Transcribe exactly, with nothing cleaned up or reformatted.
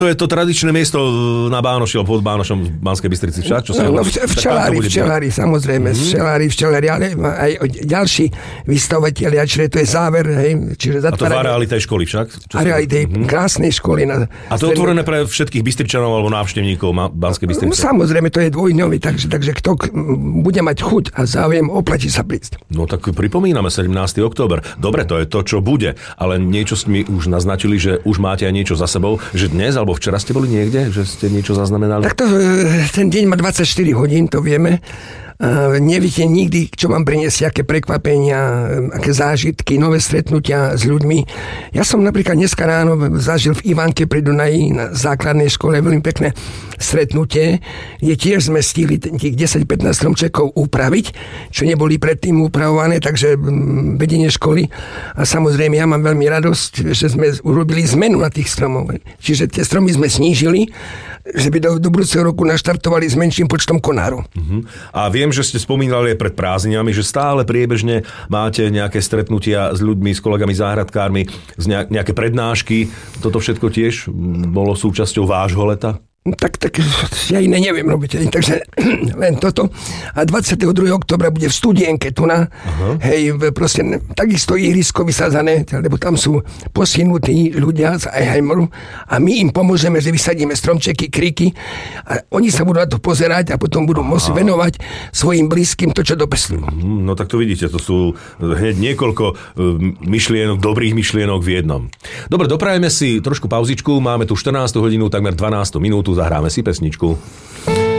To je to tradičné miesto na Bánoši, alebo pod Bánošom v Banskej Bystrici však? Čo sa no, no, včelári, včelári, samozrejme, mm-hmm. včelári, včelári, ale aj ďalší vystavovatelia, čiže to je záver, hej, čiže zatváranie. A to v areáli tej školy však? Areáli tej mm-hmm. krásnej školy. Na a to je otvorené pre všetkých Bystričanov alebo návštevníkov Banskej Bystrice? No, samozrejme, to je dvojdňový, takže, takže kto bude mať chuť a záujem, oplatí sa prísť. No tak pripomíname sedemnásteho október. Dobre, to je to, čo bude, ale niečo ste mi už naznačili, že už máte aj niečo za sebou, že dnes alebo včera ste boli niekde, že ste niečo zaznamenali? Tak to, ten deň má dvadsaťštyri hodín, to vieme. Uh, neviete nikdy, čo vám priniesie, aké prekvapenia, aké zážitky, nové stretnutia s ľuďmi. Ja som napríklad dneska ráno zažil v Ivánke pri Dunaji na základnej škole veľmi pekné stretnutie, kde tiež sme stihli tých desať pätnásť stromčekov upraviť, čo neboli predtým upravované, takže vedenie školy. A samozrejme, ja mám veľmi radosť, že sme urobili zmenu na tých stromov. Čiže tie stromy sme snížili, že by do, do budúceho roku naštartovali s menším počtom konárov. Uh-huh. A viem, že ste spomínali aj pred prázdninami, že stále priebežne máte nejaké stretnutia s ľuďmi, s kolegami záhradkármi, z nejaké prednášky. Toto všetko tiež bolo súčasťou vášho leta? Tak, tak ja iné neviem robiť, takže len toto. A dvadsiateho druhého októbra bude v Studienke tu na, uh-huh. hej, proste takisto ihrisko vysadzané, lebo tam sú posunutí ľudia z Eiheimeru a my im pomôžeme, že vysadíme stromčeky, kriky a oni sa budú na to pozerať a potom budú môcť uh-huh. venovať svojim blízkym to, čo dopestujú. Uh-huh. No tak to vidíte, to sú hneď niekoľko myšlienok, dobrých myšlienok v jednom. Dobre, doprajeme si trošku pauzičku, máme tu štrnástu hodinu, takmer dvanástu minútu, zahráme si pesničku.